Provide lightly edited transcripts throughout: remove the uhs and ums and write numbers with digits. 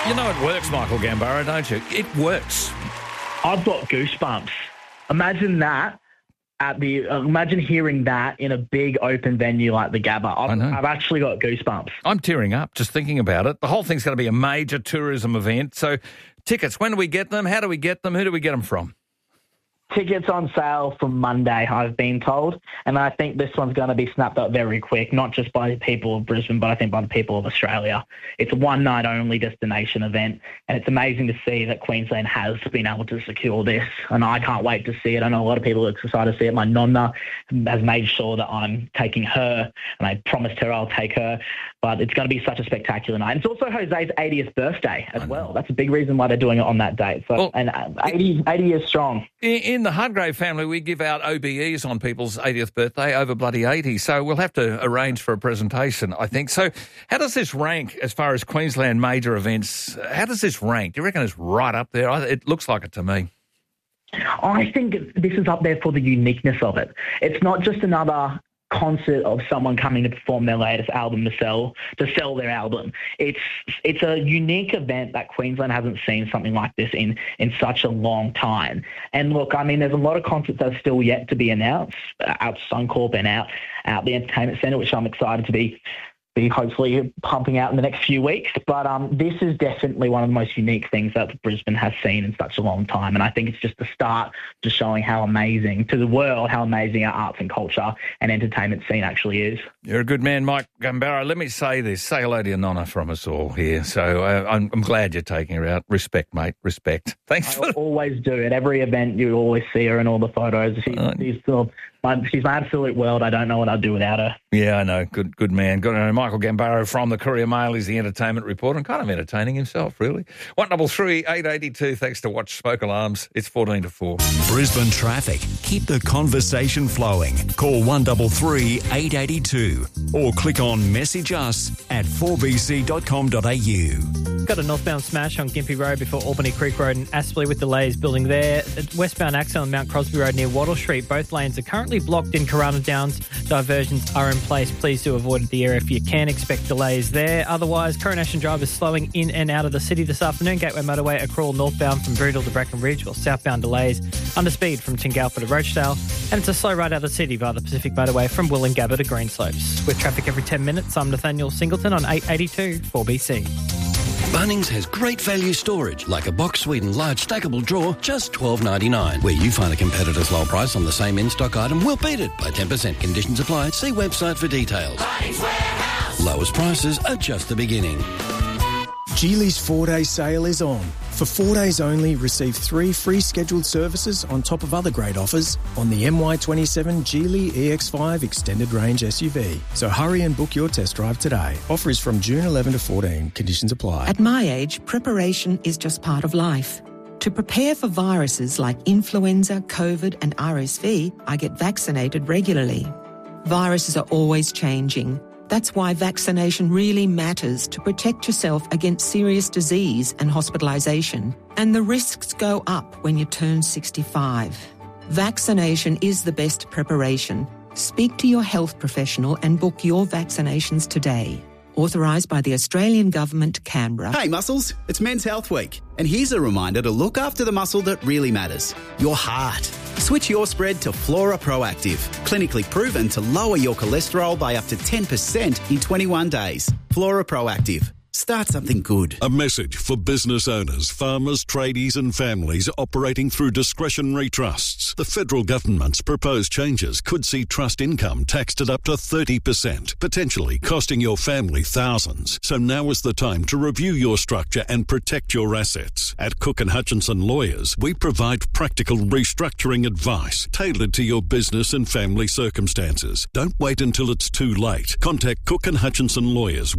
You know it works, Michael Gambaro, don't you? It works. I've got goosebumps. Imagine that imagine hearing that in a big open venue like the Gabba. I've actually got goosebumps. I'm tearing up just thinking about it. The whole thing's going to be a major tourism event. So tickets, when do we get them? How do we get them? Who do we get them from? Tickets on sale from Monday, I've been told, and I think this one's going to be snapped up very quick, not just by the people of Brisbane, but I think by the people of Australia. It's a one-night-only destination event, and it's amazing to see that Queensland has been able to secure this, and I can't wait to see it. I know a lot of people are excited to see it. My nonna has made sure that I'm taking her, and I promised her I'll take her, but it's going to be such a spectacular night. And it's also Jose's 80th birthday as well. That's a big reason why they're doing it on that date. So, and 80 years strong. In the Hudgrave family, we give out OBEs on people's 80th birthday over bloody 80, so we'll have to arrange for a presentation, I think. So how does this rank as far as Queensland major events? How does this rank? Do you reckon it's right up there? It looks like it to me. I think this is up there for the uniqueness of it. It's not just another concert of someone coming to perform their latest album to sell their album. It's a unique event that Queensland hasn't seen something like this in such a long time. And look, I mean, there's a lot of concerts that are still yet to be announced out Suncorp and out the Entertainment Centre, which I'm excited to be hopefully pumping out in the next few weeks. But this is definitely one of the most unique things that Brisbane has seen in such a long time. And I think it's just the start to showing how amazing to the world, how amazing our arts and culture and entertainment scene actually is. You're a good man, Mike Gambaro. Let me say this. Say hello to your nonna from us all here. So I'm glad you're taking her out. Respect, mate. Respect. Thanks I always do. At every event, you always see her in all the photos. She's my absolute world. I don't know what I'd do without her. Yeah, I know. Good man. Good man. Michael Gambaro from the Courier Mail is the entertainment reporter and kind of entertaining himself, really. 133 882. Thanks to Watch Smoke Alarms. It's 14 to 4. Brisbane traffic. Keep the conversation flowing. Call 133 882 or click on message us at 4bc.com.au. Got a northbound smash on Gympie Road before Albany Creek Road and Aspley with delays building there. Westbound axle on Mount Crosby Road near Wattle Street. Both lanes are currently blocked in Corunna Downs. Diversions are in place. Please do avoid the area if you can. Expect delays there. Otherwise, Coronation Drive is slowing in and out of the city this afternoon. Gateway Motorway, Accrawl northbound from Brindle to Breckenridge, or southbound delays under speed from Tingalpa to Rochdale. And it's a slow ride out of the city via the Pacific Motorway from Wollongabba to Greenslopes. With traffic every 10 minutes, I'm Nathaniel Singleton on 882 4BC. Bunnings has great value storage, like a Box Sweden large stackable drawer, just $12.99. Where you find a competitor's low price on the same in-stock item, we'll beat it by 10%. Conditions apply. See website for details. Bunnings Warehouse. Lowest prices are just the beginning. Geely's 4-day sale is on. For 4 days only, receive 3 free scheduled services on top of other great offers on the MY27 Geely EX5 Extended Range SUV. So hurry and book your test drive today. Offer is from June 11 to 14. Conditions apply. At my age, preparation is just part of life. To prepare for viruses like influenza, COVID and RSV, I get vaccinated regularly. Viruses are always changing. That's why vaccination really matters to protect yourself against serious disease and hospitalisation. And the risks go up when you turn 65. Vaccination is the best preparation. Speak to your health professional and book your vaccinations today. Authorised by the Australian Government, Canberra. Hey muscles, it's Men's Health Week. And here's a reminder to look after the muscle that really matters, your heart. Switch your spread to Flora Proactive, clinically proven to lower your cholesterol by up to 10% in 21 days. Flora Proactive. Start something good. A message for business owners, farmers, tradies and families operating through discretionary trusts. The federal government's proposed changes could see trust income taxed at up to 30%, potentially costing your family thousands. So now is the time to review your structure and protect your assets. At Cook & Hutchinson Lawyers, we provide practical restructuring advice tailored to your business and family circumstances. Don't wait until it's too late. Contact Cook & Hutchinson Lawyers,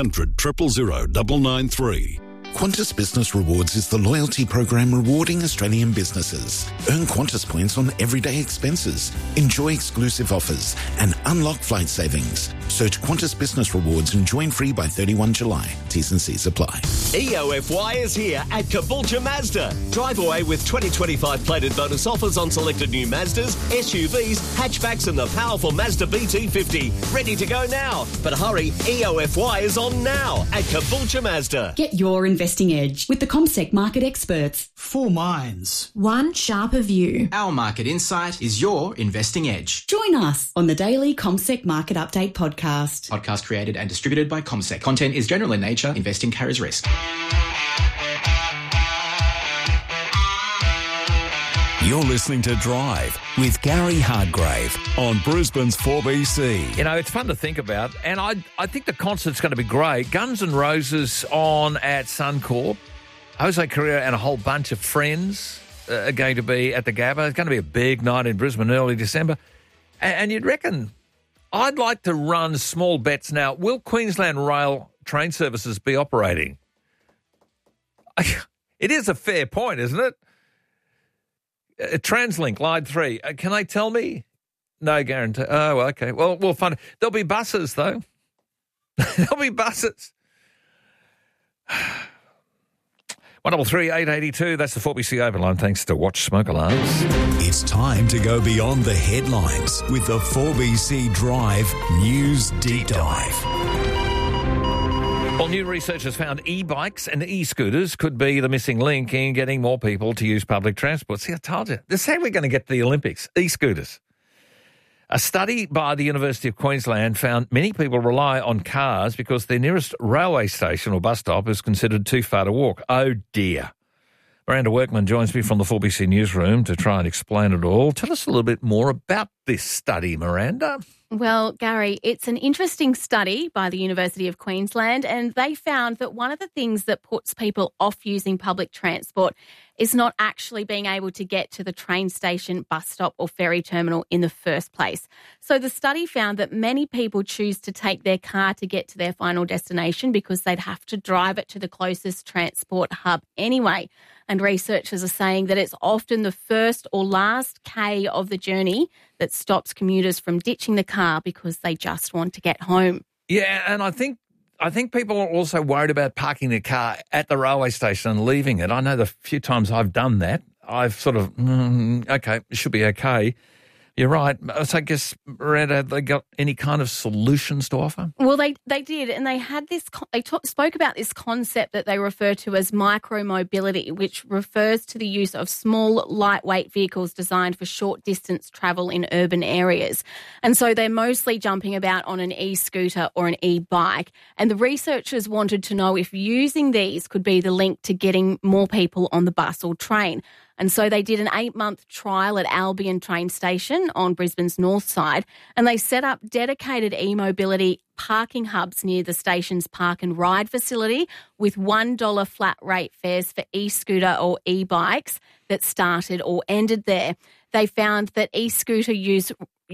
1-800-000-993. Qantas Business Rewards is the loyalty program rewarding Australian businesses. Earn Qantas points on everyday expenses, enjoy exclusive offers, and unlock flight savings. Search Qantas Business Rewards and join free by 31 July. T's and C's apply. EOFY is here at Caboolture Mazda. Drive away with 2025 plated bonus offers on selected new Mazdas, SUVs, hatchbacks and the powerful Mazda BT50. Ready to go now. But hurry, EOFY is on now at Caboolture Mazda. Get your investment investing edge with the CommSec market experts. 4 minds. One sharper view. Our market insight is your investing edge. Join us on the daily CommSec Market Update podcast. Podcast created and distributed by CommSec. Content is general in nature. Investing carries risk. You're listening to Drive with Gary Hardgrave on Brisbane's 4BC. You know, it's fun to think about, and I think the concert's going to be great. Guns N' Roses on at Suncorp. Jose Correa and a whole bunch of friends are going to be at the Gabba. It's going to be a big night in Brisbane early December. And you'd reckon, I'd like to run small bets now. Will Queensland Rail train services be operating? It is a fair point, isn't it? TransLink, Line 3. Can they tell me? No guarantee. Oh, okay. Well, we'll find it. There'll be buses, though. There'll be buses. 133 882. That's the 4BC overline. Thanks to Watch Smoke Alarms. It's time to go beyond the headlines with the 4BC Drive News Deep Dive. Well, new research has found e-bikes and e-scooters could be the missing link in getting more people to use public transport. See, I told you. This is how we're going to get to the Olympics, e-scooters. A study by the University of Queensland found many people rely on cars because their nearest railway station or bus stop is considered too far to walk. Oh, dear. Miranda Workman joins me from the 4BC newsroom to try and explain it all. Tell us a little bit more about this study, Miranda. Well, Gary, it's an interesting study by the University of Queensland, and they found that one of the things that puts people off using public transport is not actually being able to get to the train station, bus stop or ferry terminal in the first place. So the study found that many people choose to take their car to get to their final destination because they'd have to drive it to the closest transport hub anyway. And researchers are saying that it's often the first or last K of the journey that stops commuters from ditching the car because they just want to get home. Yeah, and I think people are also worried about parking their car at the railway station and leaving it. I know the few times I've done that, I've sort of, okay, it should be okay. You're right. So I guess, Miranda, have they got any kind of solutions to offer? Well, they did, and they had this. Spoke about this concept that they refer to as micro-mobility, which refers to the use of small, lightweight vehicles designed for short-distance travel in urban areas. And so they're mostly jumping about on an e-scooter or an e-bike. And the researchers wanted to know if using these could be the link to getting more people on the bus or train. And so they did an 8-month trial at Albion train station on Brisbane's north side, and they set up dedicated e-mobility parking hubs near the station's park and ride facility with $1 flat rate fares for e-scooter or e-bikes that started or ended there. They found that e-scooter use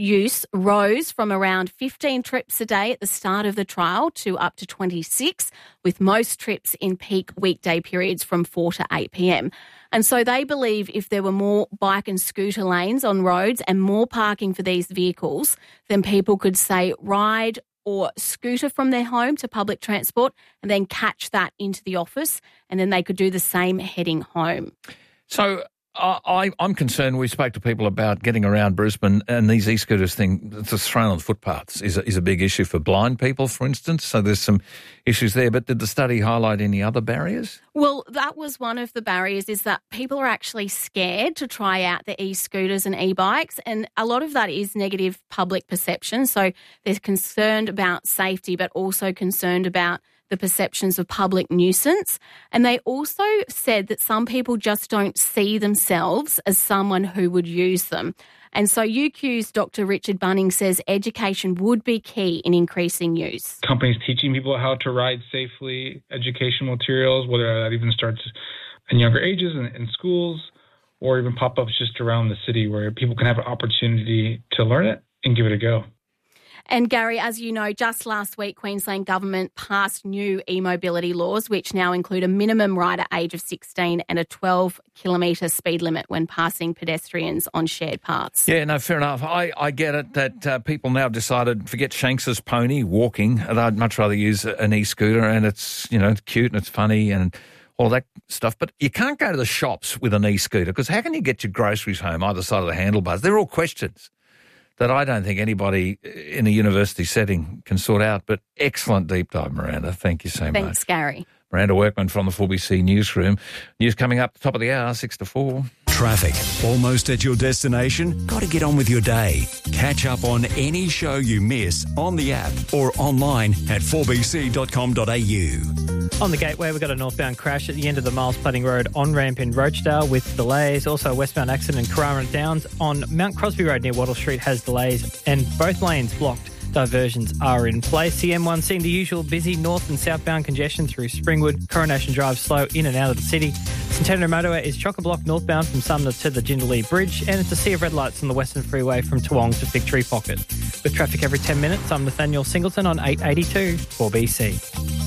rose from around 15 trips a day at the start of the trial to up to 26, with most trips in peak weekday periods from 4 to 8 p.m. And so they believe if there were more bike and scooter lanes on roads and more parking for these vehicles, then people could, say, ride or scooter from their home to public transport and then catch that into the office, and then they could do the same heading home. So I'm concerned. We spoke to people about getting around Brisbane, and these e-scooters thing, it's thrown on footpaths, is a big issue for blind people, for instance. So there's some issues there. But did the study highlight any other barriers? Well, that was one of the barriers, is that people are actually scared to try out the e-scooters and e-bikes, and a lot of that is negative public perception. So they're concerned about safety, but also concerned about the perceptions of public nuisance. And they also said that some people just don't see themselves as someone who would use them. And so UQ's Dr. Richard Bunning says education would be key in increasing use. Companies teaching people how to ride safely, educational materials, whether that even starts in younger ages in schools, or even pop-ups just around the city where people can have an opportunity to learn it and give it a go. And Gary, as you know, just last week, Queensland Government passed new e-mobility laws, which now include a minimum rider age of 16 and a 12-kilometre speed limit when passing pedestrians on shared paths. Yeah, no, fair enough. I get it that people now have decided, forget Shanks's pony, walking. They'd much rather use an e-scooter, and it's, cute and it's funny and all that stuff. But you can't go to the shops with an e-scooter, because how can you get your groceries home either side of the handlebars? They're all questions. that I don't think anybody in a university setting can sort out. But excellent deep dive, Miranda. Thank you so much. Thanks, Gary. Miranda Workman from the 4BC Newsroom. News coming up at the top of the hour, 6 to 4. Traffic. Almost at your destination? Got to get on with your day. Catch up on any show you miss on the app or online at 4bc.com.au. On the Gateway, we've got a northbound crash at the end of the Miles Plating Road on-ramp in Rochdale with delays. Also, a westbound accident in Carrara Downs on Mount Crosby Road near Wattle Street has delays and both lanes blocked. Diversions are in place. The M1 seeing the usual busy north and southbound congestion through Springwood. Coronation Drive slow in and out of the city. Centenary Motorway is chock-a-block northbound from Sumner to the Jindalee Bridge, and it's a sea of red lights on the Western Freeway from Toowong to Victory Pocket. With traffic every 10 minutes, I'm Nathaniel Singleton on 882 4BC.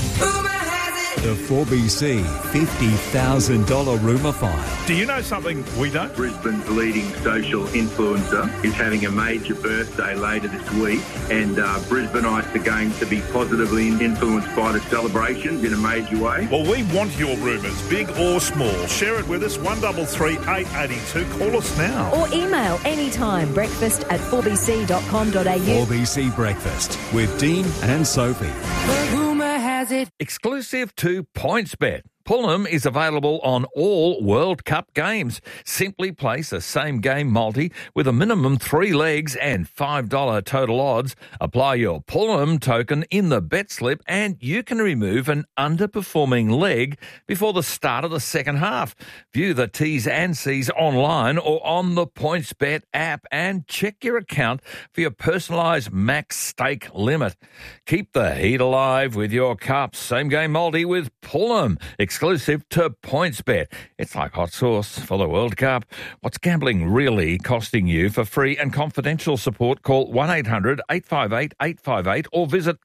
The 4BC $50,000 rumour file. Do you know something we don't? Brisbane's leading social influencer is having a major birthday later this week, and Brisbaneites are going to be positively influenced by the celebrations in a major way. Well, we want your rumours, big or small. Share it with us, 133 882. Call us now. Or email anytime, breakfast@4bc.com.au. 4BC Breakfast with Dean and Sophie. The rumour has it. Exclusive to PointsBet. Pullum is available on all World Cup games. Simply place a same-game multi with a minimum 3 legs and $5 total odds. Apply your Pullum token in the bet slip and you can remove an underperforming leg before the start of the second half. View the T's and C's online or on the PointsBet app and check your account for your personalised max stake limit. Keep the heat alive with your cups. Same-game multi with Pullum. Exclusive to PointsBet. It's like hot sauce for the World Cup. What's gambling really costing you? For free and confidential support, call 1-800-858-858 or visit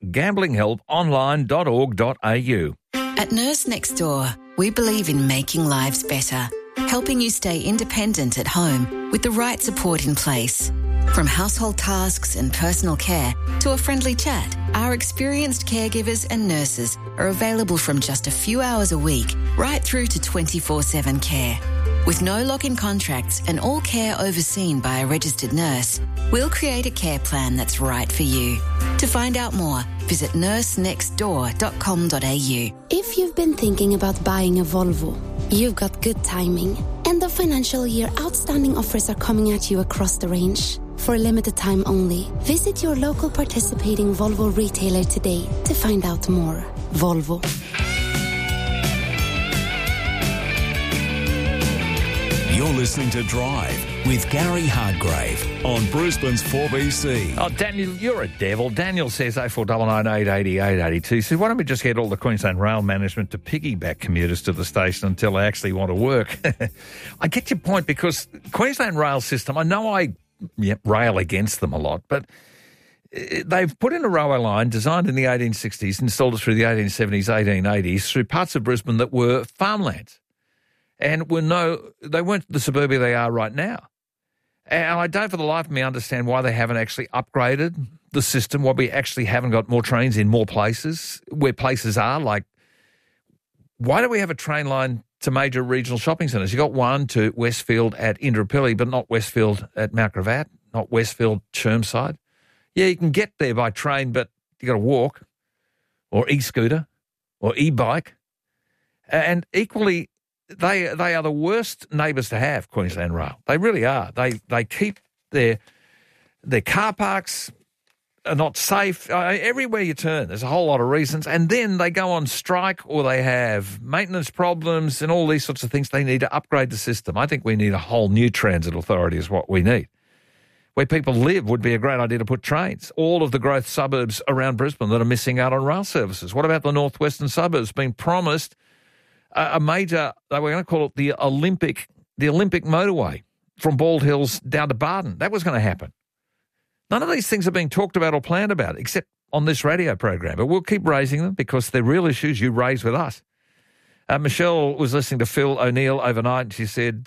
gamblinghelponline.org.au. At Nurse Next Door, we believe in making lives better, helping you stay independent at home with the right support in place. From household tasks and personal care to a friendly chat, our experienced caregivers and nurses are available from just a few hours a week right through to 24/7 care. With no lock-in contracts and all care overseen by a registered nurse, we'll create a care plan that's right for you. To find out more, visit nursenextdoor.com.au. If you've been thinking about buying a Volvo, you've got good timing. End of financial year outstanding offers are coming at you across the range. For a limited time only, visit your local participating Volvo retailer today to find out more. Volvo. You're listening to Drive with Gary Hardgrave on Brisbane's 4BC. Oh, Daniel, you're a devil. Daniel says 0499888882. So why don't we just get all the Queensland Rail management to piggyback commuters to the station until they actually want to work? I get your point because Queensland Rail system, I know I rail against them a lot, but they've put in a railway line designed in the 1860s, installed it through the 1870s, 1880s, through parts of Brisbane that were farmlands. And they weren't the suburbia they are right now. And I don't for the life of me understand why they haven't actually upgraded the system, why we actually haven't got more trains in more places, where places are. Like, why do we have a train line to major regional shopping centres? You got one to Westfield at Indooroopilly, but not Westfield at Mount Gravatt, not Westfield Chermside. Yeah, you can get there by train, but you got to walk, or e-scooter, or e-bike. And equally, they are the worst neighbours to have, Queensland Rail. They really are. They keep their car parks are not safe. Everywhere you turn, there's a whole lot of reasons. And then they go on strike or they have maintenance problems and all these sorts of things. They need to upgrade the system. I think we need a whole new transit authority is what we need. Where people live would be a great idea to put trains. All of the growth suburbs around Brisbane that are missing out on rail services. What about the northwestern suburbs being promised a major, they were going to call it the Olympic motorway from Bald Hills down to Barton. That was going to happen. None of these things are being talked about or planned about, except on this radio program. But we'll keep raising them because they're real issues you raise with us. Michelle was listening to Phil O'Neill overnight, and she said,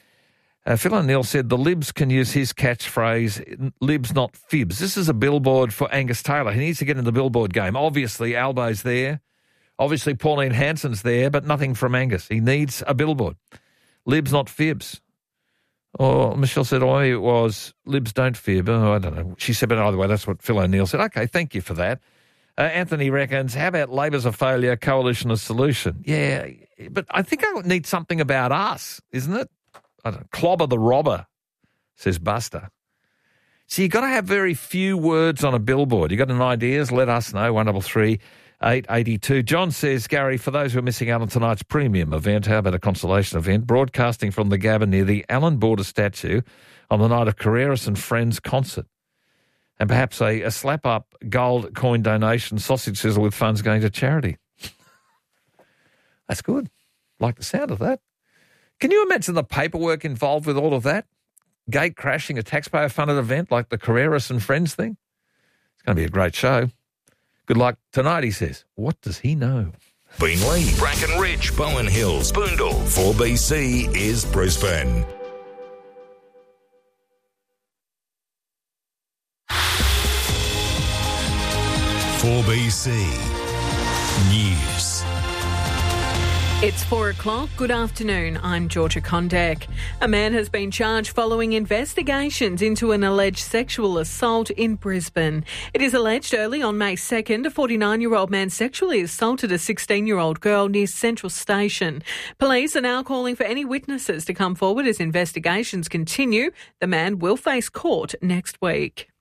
Phil O'Neill said the Libs can use his catchphrase, Libs not fibs. This is a billboard for Angus Taylor. He needs to get in the billboard game. Obviously, Albo's there. Obviously, Pauline Hanson's there, but nothing from Angus. He needs a billboard. Libs, not fibs. Or Michelle said, it was Libs don't fear, but I don't know. She said, but either way, that's what Phil O'Neill said. Okay, thank you for that. Anthony reckons, how about Labor's a failure, coalition a solution? Yeah, but I think I need something about us, isn't it? I don't know, clobber the robber, says Buster. So you've got to have very few words on a billboard. You got any ideas? Let us know, 133 882. John says, Gary, for those who are missing out on tonight's premium event, how about a consolation event broadcasting from the Gabba near the Alan Border statue on the night of Carreras and Friends concert? And perhaps a slap-up gold coin donation sausage sizzle with funds going to charity. That's good. Like the sound of that. Can you imagine the paperwork involved with all of that? Gate crashing a taxpayer-funded event like the Carreras and Friends thing? It's going to be a great show. Good luck tonight, he says. What does he know? Beenleigh, Brackenridge, Bowen Hills, Boondall. 4BC is Brisbane. .4BC News. It's 4 o'clock. Good afternoon. I'm Georgia Kondek. A man has been charged following investigations into an alleged sexual assault in Brisbane. It is alleged early on May 2nd, a 49-year-old man sexually assaulted a 16-year-old girl near Central Station. Police are now calling for any witnesses to come forward as investigations continue. The man will face court next week.